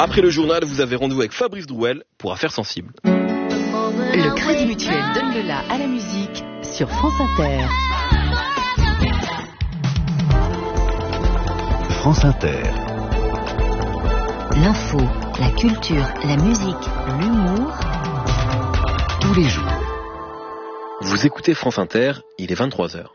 Après le journal, vous avez rendez-vous avec Fabrice Drouel pour Affaires sensibles. Le Crédit Mutuel donne le la à la musique sur France Inter. France Inter. L'info, la culture, la musique, l'humour. Tous les jours. Vous écoutez France Inter, il est 23h.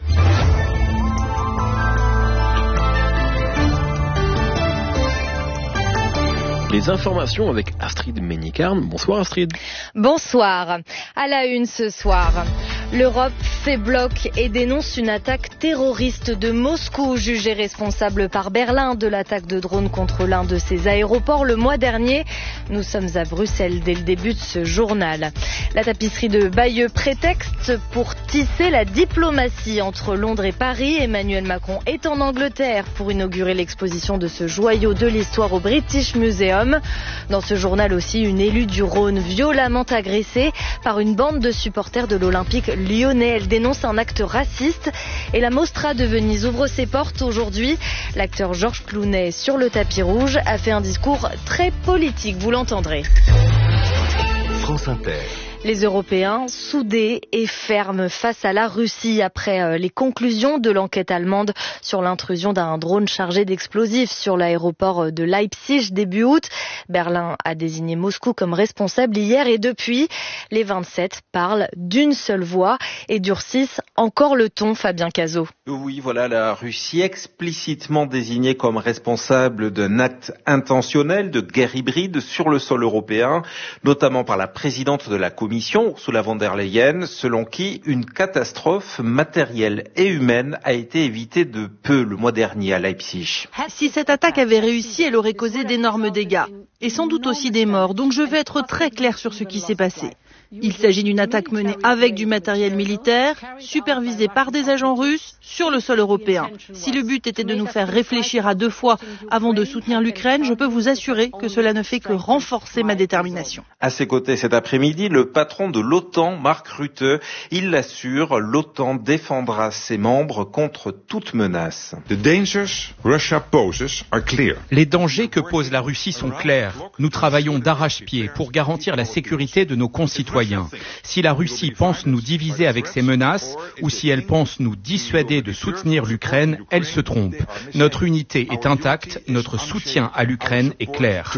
Les informations avec Astrid Ménicarne. Bonsoir Astrid. Bonsoir. À la une ce soir, l'Europe fait bloc et dénonce une attaque terroriste de Moscou, jugée responsable par Berlin de l'attaque de drone contre l'un de ses aéroports le mois dernier. Nous sommes à Bruxelles dès le début de ce journal. La tapisserie de Bayeux, prétexte pour tisser la diplomatie entre Londres et Paris. Emmanuel Macron est en Angleterre pour inaugurer l'exposition de ce joyau de l'histoire au British Museum. Dans ce journal aussi, une élue du Rhône violemment agressée par une bande de supporters de l'Olympique lyonnais. Elle dénonce un acte raciste et la Mostra de Venise ouvre ses portes aujourd'hui. L'acteur Georges Clooney, sur le tapis rouge, a fait un discours très politique, vous l'entendrez. France Inter. Les Européens soudés et fermes face à la Russie après les conclusions de l'enquête allemande sur l'intrusion d'un drone chargé d'explosifs sur l'aéroport de Leipzig début août. Berlin a désigné Moscou comme responsable hier et depuis, les 27 parlent d'une seule voix et durcissent encore le ton, Fabien Cazot. Oui, voilà, la Russie explicitement désignée comme responsable d'un acte intentionnel de guerre hybride sur le sol européen, notamment par la présidente de la Commission, Ursula von der Leyen, selon qui une catastrophe matérielle et humaine a été évitée de peu le mois dernier à Leipzig. Si cette attaque avait réussi, elle aurait causé d'énormes dégâts et sans doute aussi des morts. Donc je vais être très clair sur ce qui s'est passé. Il s'agit d'une attaque menée avec du matériel militaire, supervisée par des agents russes sur le sol européen. Si le but était de nous faire réfléchir à 2 fois avant de soutenir l'Ukraine, je peux vous assurer que cela ne fait que renforcer ma détermination. À ses côtés cet après-midi, le patron de l'OTAN, Mark Rutte, il l'assure, l'OTAN défendra ses membres contre toute menace. Les dangers que pose la Russie sont clairs. Nous travaillons d'arrache-pied pour garantir la sécurité de nos concitoyens. Si la Russie pense nous diviser avec ses menaces ou si elle pense nous dissuader de soutenir l'Ukraine, elle se trompe. Notre unité est intacte, notre soutien à l'Ukraine est clair.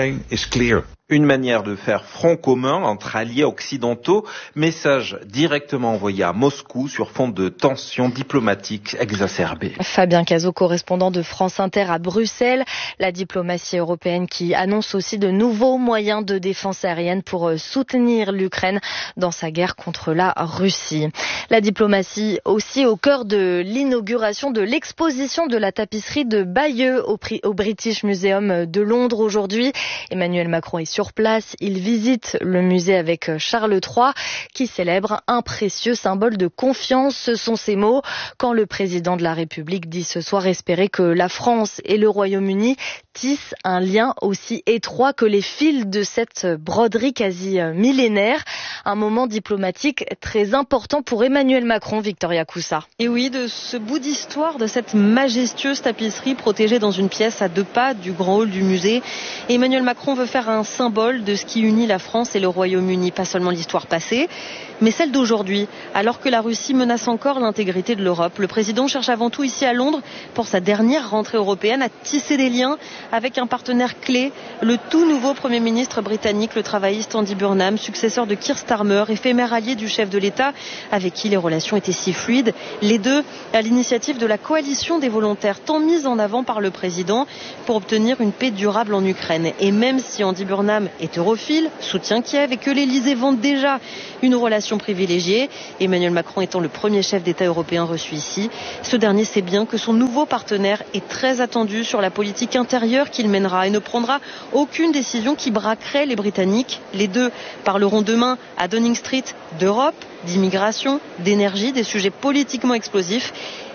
Une manière de faire front commun entre alliés occidentaux, message directement envoyé à Moscou sur fond de tensions diplomatiques exacerbées. Fabien Cazot, correspondant de France Inter à Bruxelles. La diplomatie européenne qui annonce aussi de nouveaux moyens de défense aérienne pour soutenir l'Ukraine dans sa guerre contre la Russie. La diplomatie aussi au cœur de l'inauguration de l'exposition de la tapisserie de Bayeux au British Museum de Londres aujourd'hui. Emmanuel Macron est sur place, il visite le musée avec Charles III qui célèbre un précieux symbole de confiance. Ce sont ses mots quand le président de la République dit ce soir espérer que la France et le Royaume-Uni tissent un lien aussi étroit que les fils de cette broderie quasi millénaire. Un moment diplomatique très important pour Emmanuel Macron, Victoria Coussa. Et oui, de ce bout d'histoire de cette majestueuse tapisserie protégée dans une pièce à 2 pas du grand hall du musée, Emmanuel Macron veut faire un symbole de ce qui unit la France et le Royaume-Uni, pas seulement l'histoire passée, mais celle d'aujourd'hui. Alors que la Russie menace encore l'intégrité de l'Europe, le président cherche avant tout ici à Londres, pour sa dernière rentrée européenne, à tisser des liens avec un partenaire clé, le tout nouveau Premier ministre britannique, le travailliste Andy Burnham, successeur de Keir Starmer, éphémère allié du chef de l'État, avec qui les relations étaient si fluides. Les deux à l'initiative de la coalition des volontaires, tant mise en avant par le président pour obtenir une paix durable en Ukraine. Et même si Andy Burnham est europhile, soutient Kiev et que l'Elysée vante déjà une relation privilégiée, Emmanuel Macron étant le premier chef d'État européen reçu ici, ce dernier sait bien que son nouveau partenaire est très attendu sur la politique intérieure qu'il mènera et ne prendra aucune décision qui braquerait les Britanniques. Les deux parleront demain à Downing Street d'Europe, d'immigration, d'énergie, des sujets politiquement explosifs.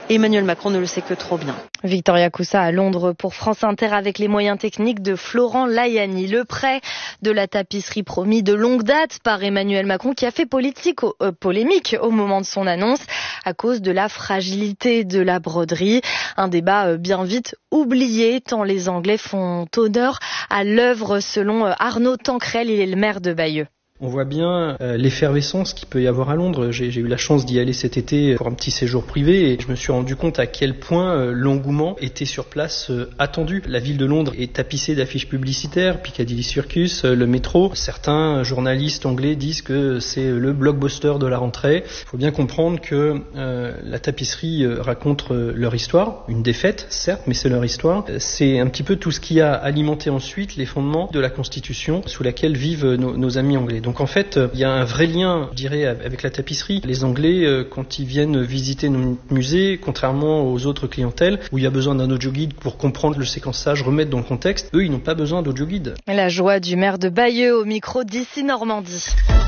Emmanuel Macron ne le sait que trop bien. Victoria Coussa à Londres pour France Inter avec les moyens techniques de Florent Layani. Le prêt de la tapisserie promis de longue date par Emmanuel Macron qui a fait polémique au moment de son annonce à cause de la fragilité de la broderie. Un débat bien vite oublié tant les Anglais font honneur à l'œuvre selon Arnaud Tancrel, il est le maire de Bayeux. On voit bien l'effervescence qu'il peut y avoir à Londres. J'ai eu la chance d'y aller cet été pour un petit séjour privé et je me suis rendu compte à quel point l'engouement était sur place attendu. La ville de Londres est tapissée d'affiches publicitaires, Piccadilly Circus, le métro. Certains journalistes anglais disent que c'est le blockbuster de la rentrée. Il faut bien comprendre que la tapisserie raconte leur histoire, une défaite certes, mais c'est leur histoire. C'est un petit peu tout ce qui a alimenté ensuite les fondements de la Constitution sous laquelle vivent nos amis anglais. Donc en fait, il y a un vrai lien, je dirais, avec la tapisserie. Les Anglais, quand ils viennent visiter nos musées, contrairement aux autres clientèles, où il y a besoin d'un audioguide pour comprendre le séquençage, remettre dans le contexte, eux, ils n'ont pas besoin d'audioguide. La joie du maire de Bayeux au micro d'ici Normandie.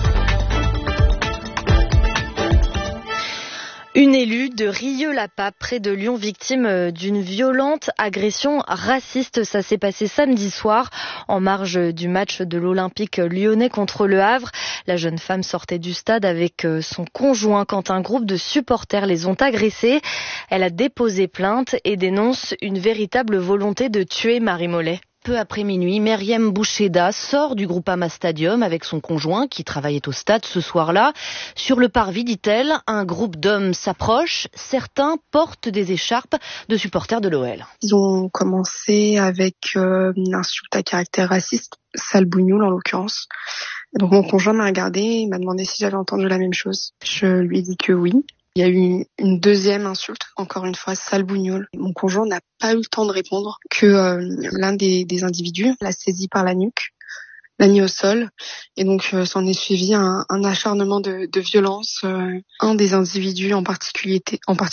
Une élue de Rieux-la-Pape, près de Lyon, victime d'une violente agression raciste. Ça s'est passé samedi soir, en marge du match de l'Olympique lyonnais contre Le Havre. La jeune femme sortait du stade avec son conjoint quand un groupe de supporters les ont agressés. Elle a déposé plainte et dénonce une véritable volonté de tuer Marie Mollet. Peu après minuit, Myriam Boucheda sort du Groupama Stadium avec son conjoint qui travaillait au stade ce soir-là. Sur le parvis, dit-elle, un groupe d'hommes s'approche. Certains portent des écharpes de supporters de l'OL. Ils ont commencé avec une insulte à caractère raciste, sale bougnoule en l'occurrence. Donc mon conjoint m'a regardé et m'a demandé si j'avais entendu la même chose. Je lui ai dit que oui. Il y a eu une deuxième insulte, encore une fois, sale bougnoule. Mon conjoint n'a pas eu le temps de répondre que l'un des individus l'a saisi par la nuque, l'a mis au sol. Et donc, s'en est suivi un acharnement de violence. Un des individus en particulier,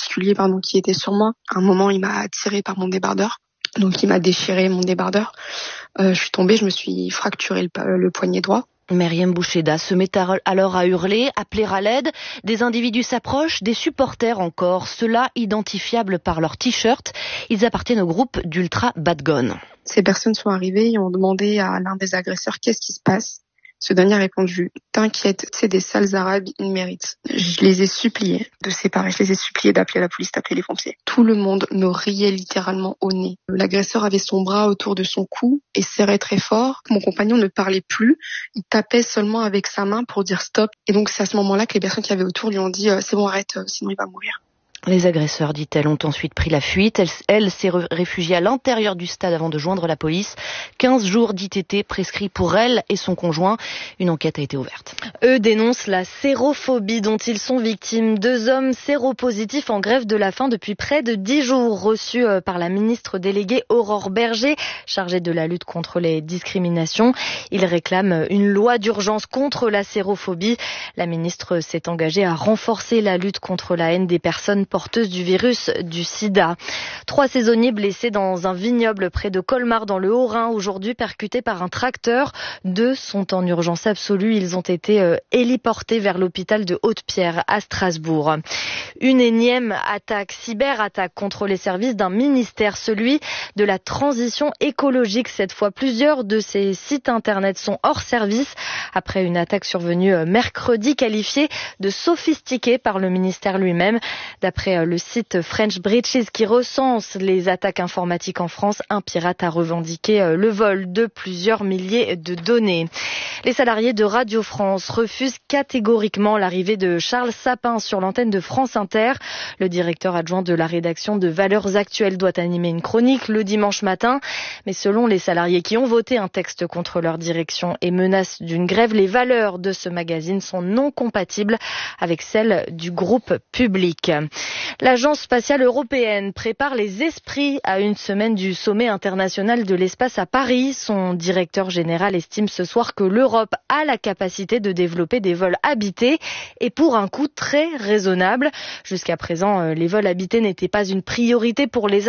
qui était sur moi. À un moment, il m'a tiré par mon débardeur. Donc, il m'a déchiré mon débardeur. Je suis tombée, je me suis fracturé le poignet droit. Myriam Boucheda se met alors à hurler, appeler à l'aide. Des individus s'approchent, des supporters encore, ceux-là identifiables par leur t-shirt. Ils appartiennent au groupe d'Ultra Bad Gun. Ces personnes sont arrivées et ont demandé à l'un des agresseurs qu'est-ce qui se passe. Ce dernier a répondu « T'inquiète, c'est des sales arabes, ils méritent ». Je les ai suppliés de séparer, je les ai suppliés d'appeler la police, d'appeler les pompiers. Tout le monde me riait littéralement au nez. L'agresseur avait son bras autour de son cou et serrait très fort. Mon compagnon ne parlait plus, il tapait seulement avec sa main pour dire stop. Et donc c'est à ce moment-là que les personnes qui avaient autour lui ont dit « C'est bon, arrête, sinon il va mourir ». Les agresseurs, dit-elle, ont ensuite pris la fuite. Elle s'est réfugiée à l'intérieur du stade avant de joindre la police. 15 jours d'ITT prescrits pour elle et son conjoint. Une enquête a été ouverte. Eux dénoncent la sérophobie dont ils sont victimes. 2 hommes séropositifs en grève de la faim depuis près de 10 jours, reçus par la ministre déléguée Aurore Berger, chargée de la lutte contre les discriminations. Ils réclament une loi d'urgence contre la sérophobie. La ministre s'est engagée à renforcer la lutte contre la haine des personnes porteuse du virus du sida. 3 saisonniers blessés dans un vignoble près de Colmar dans le Haut-Rhin, aujourd'hui percutés par un tracteur. 2 sont en urgence absolue. Ils ont été héliportés vers l'hôpital de Haute-Pierre à Strasbourg. Une énième cyberattaque contre les services d'un ministère, celui de la transition écologique. Cette fois, plusieurs de ces sites internet sont hors service après une attaque survenue mercredi, qualifiée de sophistiquée par le ministère lui-même. D'après le site French Breaches qui recense les attaques informatiques en France, un pirate a revendiqué le vol de plusieurs milliers de données. Les salariés de Radio France refusent catégoriquement l'arrivée de Charles Sapin sur l'antenne de France Inter. Le directeur adjoint de la rédaction de Valeurs Actuelles doit animer une chronique le dimanche matin. Mais selon les salariés qui ont voté un texte contre leur direction et menacent d'une grève, les valeurs de ce magazine sont non compatibles avec celles du groupe public. L'Agence spatiale européenne prépare les esprits à une semaine du sommet international de l'espace à Paris. Son directeur général estime ce soir que l'Europe a la capacité de développer des vols habités et pour un coût très raisonnable. Jusqu'à présent, les vols habités n'étaient pas une priorité pour les